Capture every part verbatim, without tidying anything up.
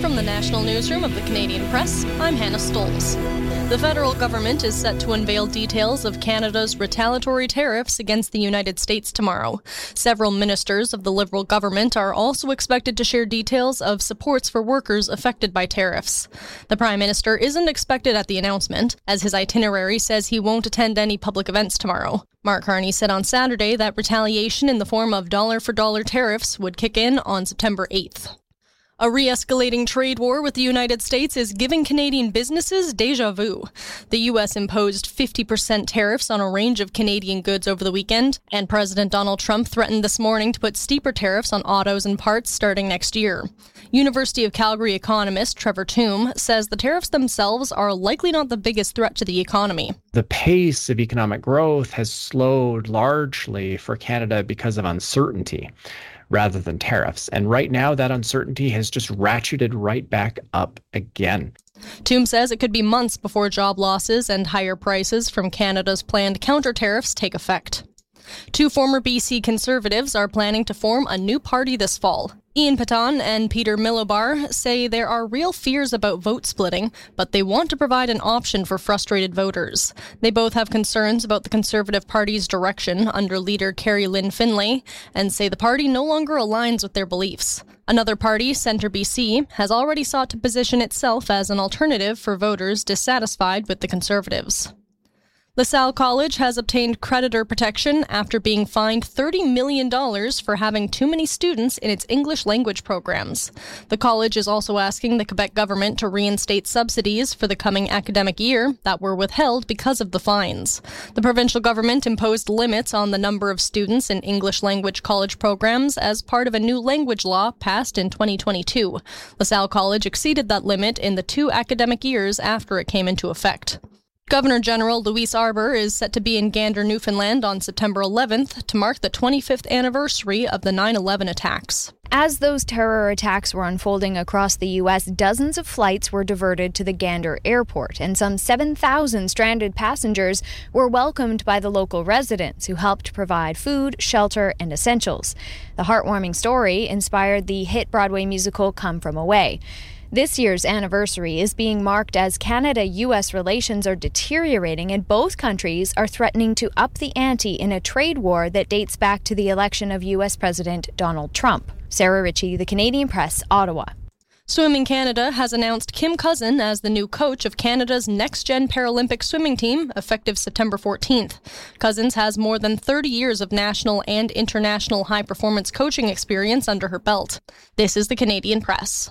From the National Newsroom of the Canadian Press, I'm Hannah Stolz. The federal government is set to unveil details of Canada's retaliatory tariffs against the United States tomorrow. Several ministers of the Liberal government are also expected to share details of supports for workers affected by tariffs. The Prime Minister isn't expected at the announcement, as his itinerary says he won't attend any public events tomorrow. Mark Carney said on Saturday that retaliation in the form of dollar-for-dollar tariffs would kick in on September eighth. A re-escalating trade war with the United States is giving Canadian businesses déjà vu. The U S imposed fifty percent tariffs on a range of Canadian goods over the weekend, and President Donald Trump threatened this morning to put steeper tariffs on autos and parts starting next year. University of Calgary economist Trevor Tombe says the tariffs themselves are likely not the biggest threat to the economy. The pace of economic growth has slowed largely for Canada because of uncertainty rather than tariffs. And right now, that uncertainty has just ratcheted right back up again. Tombe says it could be months before job losses and higher prices from Canada's planned counter-tariffs take effect. Two former B C Conservatives are planning to form a new party this fall. Ian Paton and Peter Milobar say there are real fears about vote splitting, but they want to provide an option for frustrated voters. They both have concerns about the Conservative Party's direction under leader Carrie Lynn Finlay and say the party no longer aligns with their beliefs. Another party, Centre B C, has already sought to position itself as an alternative for voters dissatisfied with the Conservatives. LaSalle College has obtained creditor protection after being fined thirty million dollars for having too many students in its English language programs. The college is also asking the Quebec government to reinstate subsidies for the coming academic year that were withheld because of the fines. The provincial government imposed limits on the number of students in English language college programs as part of a new language law passed in twenty twenty-two. LaSalle College exceeded that limit in the two academic years after it came into effect. Governor General Louise Arbour is set to be in Gander, Newfoundland on September eleventh to mark the twenty-fifth anniversary of the nine eleven attacks. As those terror attacks were unfolding across the U S, dozens of flights were diverted to the Gander airport, and some seven thousand stranded passengers were welcomed by the local residents who helped provide food, shelter, and essentials. The heartwarming story inspired the hit Broadway musical Come From Away. This year's anniversary is being marked as Canada U S relations are deteriorating and both countries are threatening to up the ante in a trade war that dates back to the election of U S President Donald Trump. Sarah Ritchie, The Canadian Press, Ottawa. Swimming Canada has announced Kim Cousin as the new coach of Canada's next-gen Paralympic swimming team, effective September fourteenth. Cousins has more than thirty years of national and international high-performance coaching experience under her belt. This is The Canadian Press.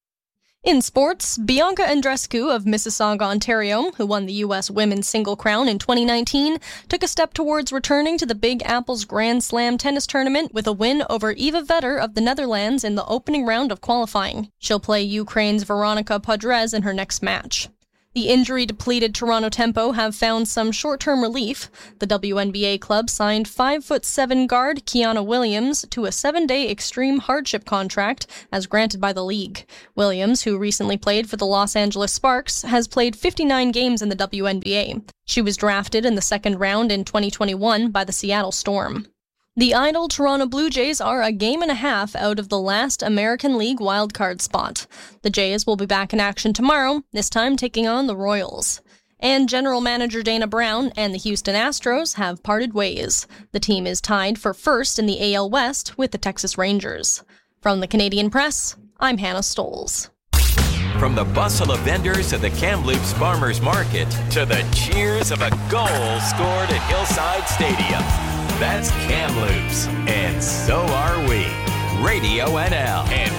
In sports, Bianca Andreescu of Mississauga, Ontario, who won the U S Women's Single Crown in twenty nineteen, took a step towards returning to the Big Apple's Grand Slam tennis tournament with a win over Eva Vetter of the Netherlands in the opening round of qualifying. She'll play Ukraine's Veronika Podres in her next match. The injury-depleted Toronto Tempo have found some short-term relief. The W N B A club signed five foot seven guard Kiana Williams to a seven-day extreme hardship contract as granted by the league. Williams, who recently played for the Los Angeles Sparks, has played fifty-nine games in the W N B A. She was drafted in the second round in twenty twenty-one by the Seattle Storm. The idle Toronto Blue Jays are a game and a half out of the last American League wildcard spot. The Jays will be back in action tomorrow, this time taking on the Royals. And general manager Dana Brown and the Houston Astros have parted ways. The team is tied for first in the A L West with the Texas Rangers. From the Canadian Press, I'm Hannah Stolz. From the bustle of vendors at the Kamloops Farmers Market to the cheers of a goal scored at Hillside Stadium. That's Kamloops, and so are we. Radio N L and